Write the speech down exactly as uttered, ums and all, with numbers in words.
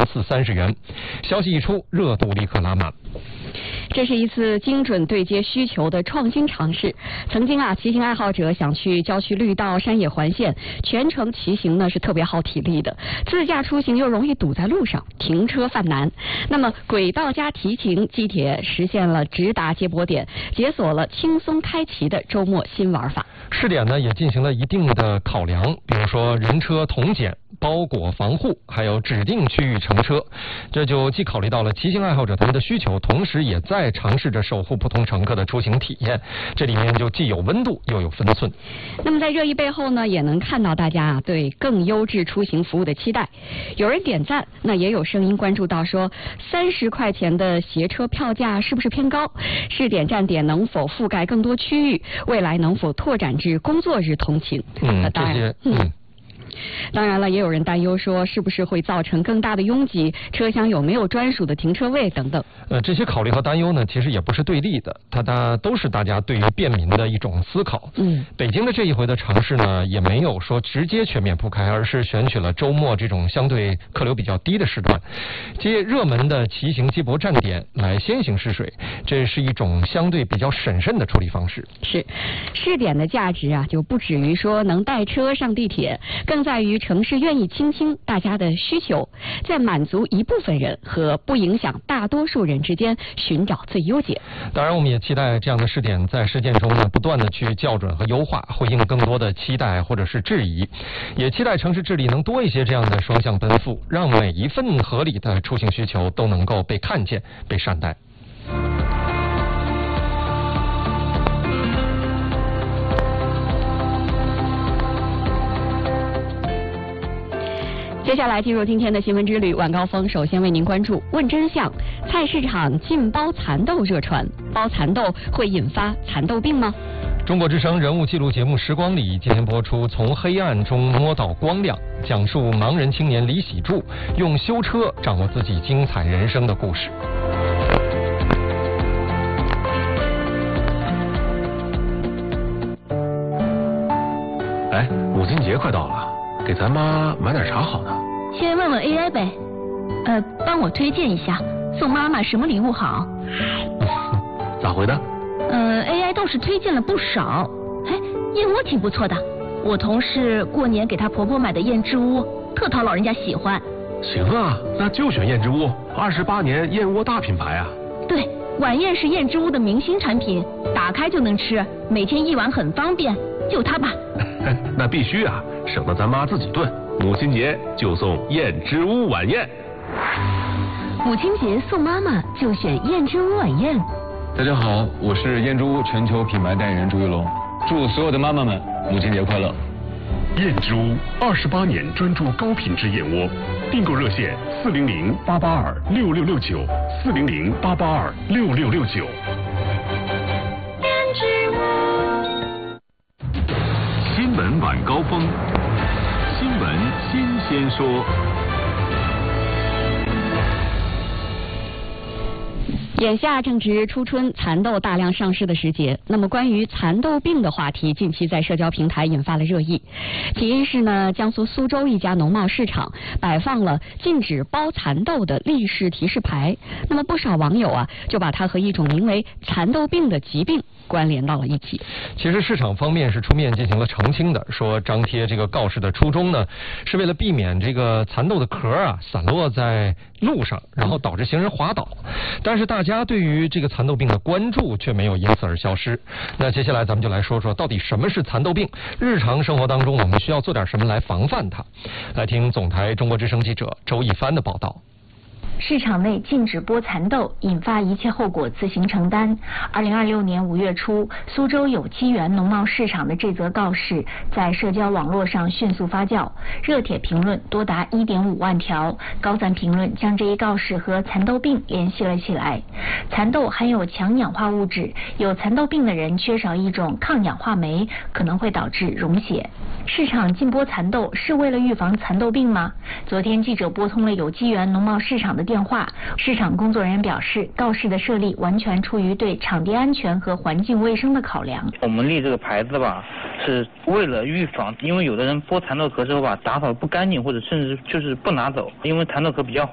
次三十元。消息一出，热度立刻拉满。 这是一次精准对接需求的创新尝试。曾经啊，骑行爱好者想去郊区绿道、山野环线，全程骑行呢是特别耗体力的，自驾出行又容易堵在路上，停车犯难。那么轨道加提琴机铁实现了直达接驳点，解锁了轻松开骑的周末新玩法。 试点呢也进行了一定的考量，比如说人车同检、包裹防护，还有指定区域乘车，这就既考虑到了骑行爱好者他们的需求，同时也在尝试着守护普通乘客的出行体验。这里面就既有温度又有分寸。 那么在热议背后呢，也能看到大家啊对更优质出行服务的期待。有人点赞，那也有声音关注到说，三十块钱的携车票价是不是偏高？试点站点能否覆盖更多区域？未来能否拓展至工作日通勤？ 嗯，这些嗯。嗯当然了，也有人担忧说，是不是会造成更大的拥挤，车厢有没有专属的停车位等等。 呃，这些考虑和担忧呢，其实也不是对立的，它它都是大家对于便民的一种思考。 嗯， 北京的这一回的尝试呢，也没有说直接全面铺开，而是选取了周末这种相对客流比较低的时段，借热门的骑行接驳站点来先行试水，这是一种相对比较审慎的处理方式。 是，试点的价值啊，就不止于说能带车上地铁，更在于城市愿意倾听大家的需求，在满足一部分人和不影响大多数人之间寻找最优解。 当然，我们也期待这样的试点在实践中呢，不断的去校准和优化，回应更多的期待或者是质疑。也期待城市治理能多一些这样的双向奔赴，让每一份合理的出行需求都能够被看见、被善待。 接下来进入今天的新闻之旅，晚高峰首先为您关注问真相：菜市场禁包蚕豆热传，包蚕豆会引发蚕豆病吗？ 中国之声人物纪录节目《时光里》今天播出，从黑暗中摸到光亮，讲述盲人青年李喜柱用修车掌握自己精彩人生的故事。 哎，母亲节快到了，给咱妈买点茶好呢。 先问问 A I 呗，呃，帮我推荐一下，送妈妈什么礼物好？ 咋回的？ 呃 ，A I 倒是推荐了不少，哎，燕窝挺不错的。我同事过年给她婆婆买的燕之屋，特讨老人家喜欢。 行啊，那就选燕之屋，二十八年燕窝大品牌啊。 对，晚宴是燕之屋的明星产品，打开就能吃，每天一碗很方便，就它吧。 那必须啊，省得咱妈自己炖。母亲节就送燕之屋晚宴。 母亲节送妈妈就选燕之屋晚宴。 大家好，我是燕之屋全球品牌代言人朱一龙，祝所有的妈妈们母亲节快乐。 燕之屋二十八年专注高品质燕窝，订购热线四零零八八二六六六九四零零八八二六六六九。 燕之屋新闻晚高峰，新闻新鲜说。 眼下正值初春，蚕豆大量上市的时节。那么关于蚕豆病的话题，近期在社交平台引发了热议。起因是呢，江苏苏州一家农贸市场摆放了禁止包蚕豆的立式提示牌。那么不少网友啊，就把它和一种名为蚕豆病的疾病关联到了一起。 其实市场方面是出面进行了澄清的，说张贴这个告示的初衷呢，是为了避免这个蚕豆的壳啊散落在路上，然后导致行人滑倒。但是大家对于这个蚕豆病的关注却没有因此而消失。那接下来咱们就来说说到底什么是蚕豆病，日常生活当中我们需要做点什么来防范它。来听总台中国之声记者周一帆的报道。 市场内禁止剥蚕豆，引发一切后果自行承担。二零二六年五月初，苏州有机园农贸市场的这则告示在社交网络上迅速发酵，热帖评论多达一点五万条，高赞评论将这一告示和蚕豆病联系了起来。蚕豆含有强氧化物质，有蚕豆病的人缺少一种抗氧化酶，可能会导致溶血。市场禁播蚕豆是为了预防蚕豆病吗？昨天记者拨通了有机园农贸市场的电话，市场工作人员表示，告示的设立完全出于对场地安全和环境卫生的考量。 我们立这个牌子吧，是为了预防，因为有的人剥蚕豆壳之后吧，打扫不干净，或者甚至就是不拿走，因为蚕豆壳比较